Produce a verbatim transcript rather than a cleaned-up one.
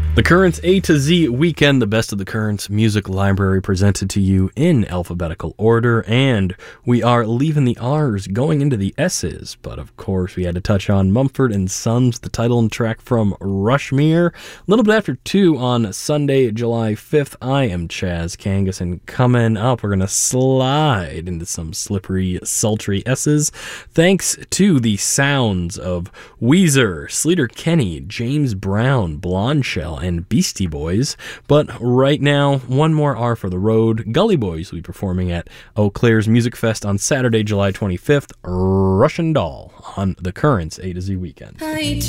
The Currents A to Z Weekend, the best of the Currents music library presented to you in alphabetical order, and we are leaving the R's, going into the S's, but of course we had to touch on Mumford and Sons, the title and track from Rushmere. A little bit after two on Sunday, July fifth, I am Chaz Kangas, and coming up, we're going to slide into some slippery, sultry S's, thanks to the sounds of Weezer, Sleater-Kinney, James Brown, Blondshell, and Beastie Boys. But right now, one more R for the road. Gully Boys will be performing at Eau Claire's Music Fest on Saturday, July twenty-fifth. Russian Doll on the Currents A to Z Weekend. I